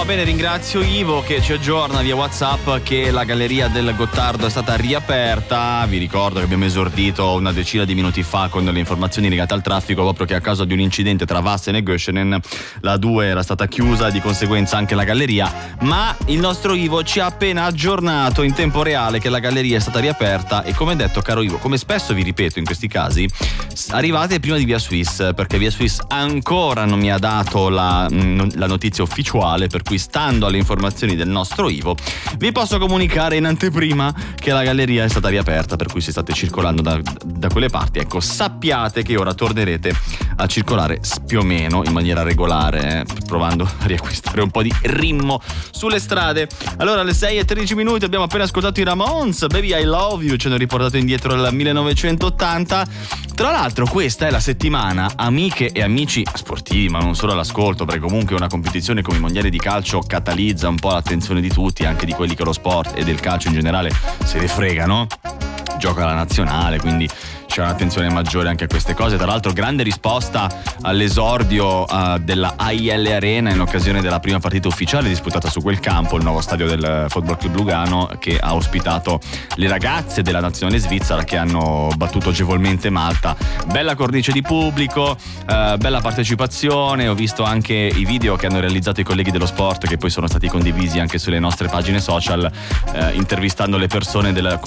No, bene, ringrazio Ivo che ci aggiorna via WhatsApp che la galleria del Gottardo è stata riaperta. Vi ricordo che abbiamo esordito una decina di minuti fa con le informazioni legate al traffico, proprio che a causa di un incidente tra Vassen e Göschenen la 2 era stata chiusa, di conseguenza anche la galleria. Ma il nostro Ivo ci ha appena aggiornato in tempo reale che la galleria è stata riaperta e, come detto, caro Ivo, come spesso vi ripeto in questi casi, arrivate prima di Via Swiss, perché Via Swiss ancora non mi ha dato la notizia ufficiale, per cui, stando alle informazioni del nostro Ivo, vi posso comunicare in anteprima che la galleria è stata riaperta, per cui se state circolando da quelle parti, ecco, sappiate che ora tornerete a circolare più o meno in maniera regolare, provando a riacquistare un po' di ritmo sulle strade. Allora, alle 6:13 minuti abbiamo appena ascoltato i Ramones, Baby I Love You, ci hanno riportato indietro al 1980. Tra l'altro questa è la settimana, amiche e amici sportivi, ma non solo all'ascolto, perché comunque una competizione come i mondiali di calcio catalizza un po' l'attenzione di tutti, anche di quelli che lo sport e del calcio in generale se ne fregano. Gioca la nazionale, quindi c'è un'attenzione maggiore anche a queste cose. Tra l'altro, grande risposta all'esordio della AIL Arena in occasione della prima partita ufficiale disputata su quel campo, il nuovo stadio del Football Club Lugano, che ha ospitato le ragazze della nazionale svizzera che hanno battuto agevolmente Malta. Bella cornice di pubblico, bella partecipazione. Ho visto anche i video che hanno realizzato i colleghi dello sport, che poi sono stati condivisi anche sulle nostre pagine social, intervistando le persone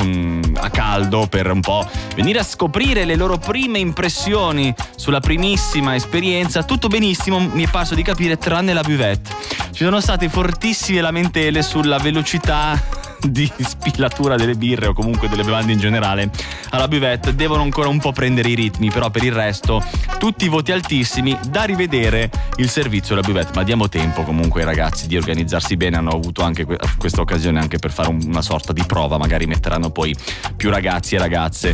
a caldo per un po' venire a scoprire le loro prime impressioni sulla primissima esperienza. Tutto benissimo, mi è parso di capire, tranne la buvette. Ci sono state fortissime lamentele sulla velocità di spillatura delle birre o comunque delle bevande in generale alla buvette. Devono ancora un po' prendere i ritmi, però per il resto tutti voti altissimi. Da rivedere il servizio alla buvette, ma diamo tempo comunque ai ragazzi di organizzarsi bene. Hanno avuto anche questa occasione anche per fare una sorta di prova, magari metteranno poi più ragazzi e ragazze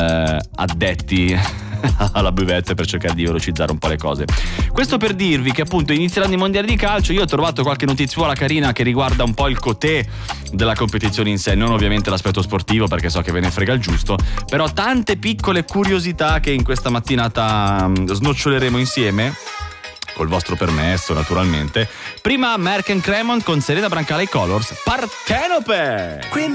addetti alla buvette per cercare di velocizzare un po' le cose. Questo per dirvi che appunto inizieranno i mondiali di calcio. Io ho trovato qualche notizuola carina che riguarda un po' il cotè della competizione in sé, non ovviamente l'aspetto sportivo, perché so che ve ne frega il giusto, però tante piccole curiosità che in questa mattinata snoccioleremo insieme, col vostro permesso naturalmente. Prima Merck & Cremont con Serena Brancale e Colors, Partenope.